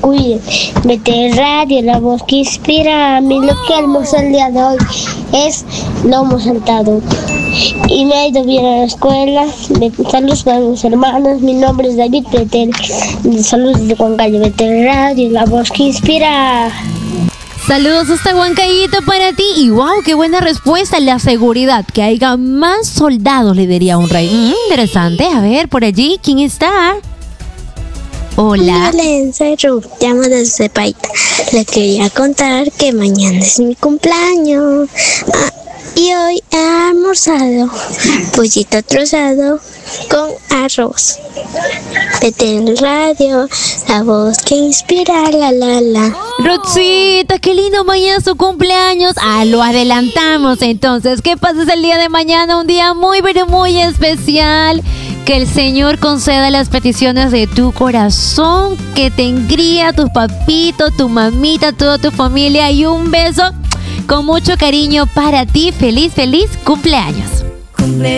cuiden. Vete Radio, la voz que inspira. A mí lo que almuerzo el día de hoy es lomo saltado. Y me ha ido bien a la escuela. Saludos para mis hermanos. Mi nombre es David Petel. Saludos desde Huancayo. Vete Radio, la voz que inspira. Saludos hasta Huancayito para ti. Y wow, qué buena respuesta. La seguridad, que haya más soldados, le diría un rey. Interesante. A ver, por allí, ¿quién está? Hola. Hola, soy Ruth, llamo desde Paita. Les quería contar que mañana es mi cumpleaños. Y hoy he almorzado pollito trozado con arroz. Vete en Radio, la voz que inspira, la. Roxita, qué lindo, mañana es su cumpleaños. Lo adelantamos entonces. Que pases el día de mañana, un día muy, pero muy especial. Que el Señor conceda las peticiones de tu corazón. Que te engríe tus papitos, tu mamita, toda tu familia. Y un beso con mucho cariño para ti. Feliz, feliz cumpleaños.